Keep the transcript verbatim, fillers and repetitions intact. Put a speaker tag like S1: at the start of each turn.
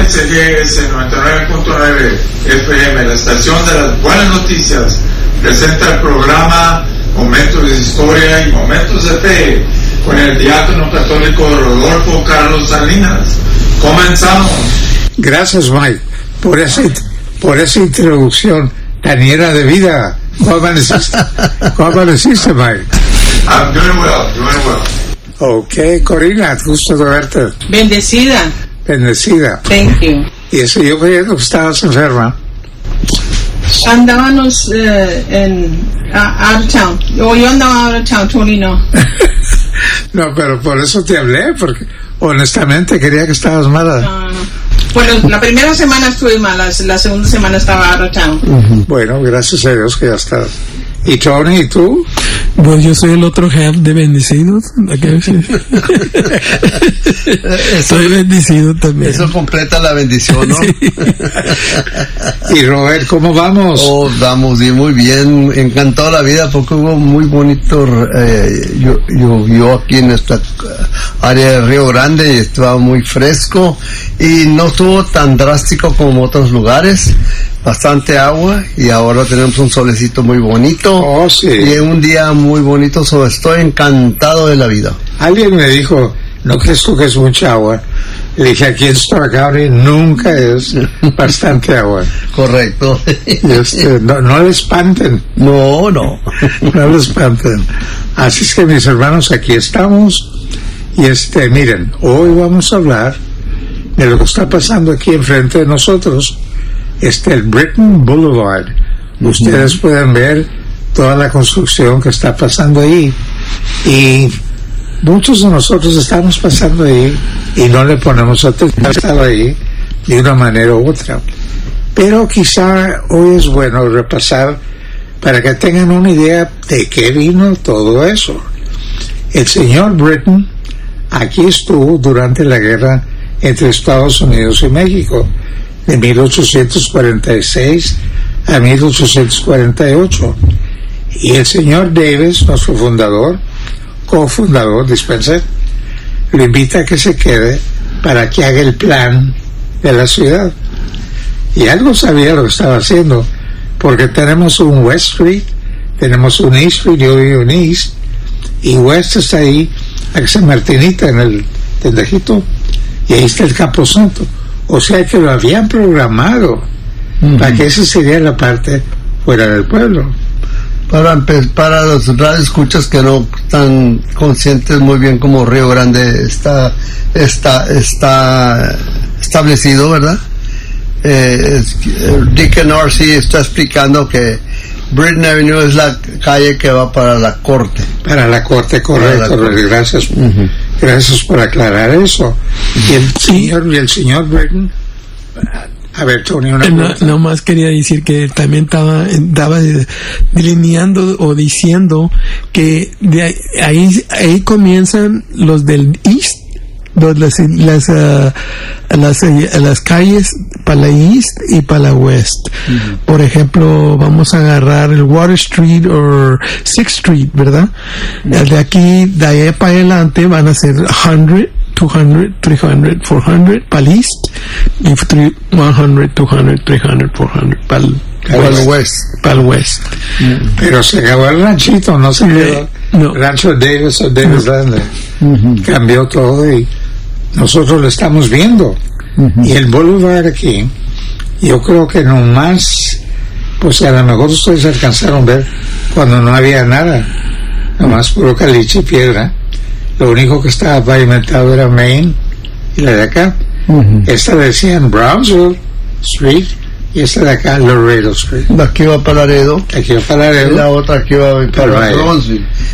S1: S G S noventa y nueve punto nueve F M, la estación de las buenas noticias, presenta el programa Momentos de Historia y Momentos de Fe con el diácono católico Rodolfo Carlos Salinas. Comenzamos.
S2: Gracias, Mike, por esa, por esa introducción tan llena de vida. ¿Cómo amaneciste, ¿Cómo amaneciste, Mike?
S1: I'm doing well, doing well.
S2: Ok, Corina, gusto de verte.
S3: Bendecida.
S2: Bendecida.
S3: Thank you.
S2: Y eso yo creyendo que estabas enferma.
S3: Andábamos uh, en uh, out of town. O yo andaba out of town, Tony no.
S2: No, pero por eso te hablé, porque honestamente quería que estabas mala.
S3: No, no. Bueno, la primera semana estuve mala, la segunda semana estaba out of town.
S2: Uh-huh. Bueno, gracias a Dios que ya estás. ¿Y Tony, y tú?
S4: Pues yo soy el otro half de bendecidos. Soy bendecido también.
S5: Eso completa la bendición, ¿no?
S4: Sí.
S2: Y Robert, ¿cómo vamos?
S5: Oh, vamos bien, muy bien. Encantado la vida porque hubo muy bonito. Eh, yo, llovió aquí en esta área de Río Grande y estaba muy fresco y no estuvo tan drástico como otros lugares. Bastante agua y ahora tenemos un solecito muy bonito.
S2: Oh, sí.
S5: Y un día muy bonito, so estoy encantado de la vida.
S2: Alguien me dijo, ¿no crees tú que es mucha agua? Le dije, aquí en Stark County nunca es bastante agua.
S5: Correcto.
S2: Y este, no, no le espanten.
S5: No, no.
S2: No le espanten. Así es que, mis hermanos, aquí estamos. Y este, miren, hoy vamos a hablar de lo que está pasando aquí enfrente de nosotros. Este, el Britain Boulevard. Uh-huh. Ustedes pueden ver toda la construcción que está pasando ahí. Y muchos de nosotros estamos pasando ahí y no le ponemos atención ahí de una manera u otra. Pero quizá hoy es bueno repasar para que tengan una idea de qué vino todo eso. El señor Britain aquí estuvo durante la guerra entre Estados Unidos y México, de mil ochocientos cuarenta y seis a mil ochocientos cuarenta y ocho. Y el señor Davis, nuestro fundador, cofundador, dispense, lo invita a que se quede para que haga el plan de la ciudad. Y algo sabía lo que estaba haciendo, porque tenemos un West Street, tenemos un East Street, yo vivo en East, y West está ahí, a que se Martinita en el tendejito, y ahí está el Camposanto. O sea que lo habían programado uh-huh. para que esa sería la parte fuera del pueblo.
S5: Para, para los radioescuchas que no están conscientes muy bien cómo Río Grande está, está, está establecido, ¿verdad? Eh, Deacon R C está explicando que Britain Avenue es la calle que va para la corte.
S2: Para la corte, correcto. La corte. Gracias, uh-huh. gracias por aclarar eso. Uh-huh. Y el señor, y el señor Britain, a ver, Tony, una
S4: no, no más quería decir que también estaba, estaba delineando o diciendo que de ahí, ahí, ahí comienzan los del East, los, las, las, uh, las, uh, las calles para la East y para la West. Uh-huh. Por ejemplo, vamos a agarrar el Water Street o Sixth Street, ¿verdad? Uh-huh. El de aquí, de ahí para adelante van a ser cien, doscientos, trescientos, cuatrocientos para el East y cien, doscientos, trescientos, cuatrocientos para el
S5: Para el West.
S4: Para el West.
S2: Uh-huh. Pero se acabó el ranchito, no se quedó. No. Rancho Davis o Davis no. Landley. Uh-huh. Cambió todo y nosotros lo estamos viendo. Uh-huh. Y el Boulevard aquí, yo creo que nomás, pues a lo mejor ustedes alcanzaron a ver cuando no había nada, nomás puro caliche y piedra. Lo único que estaba pavimentado era Main y la de acá. Uh-huh. Esta decían Brownsville Street y esta de acá Laredo Street.
S5: Aquí va para Laredo.
S2: Aquí va para Laredo.
S5: Y la otra aquí va para Bronzeville.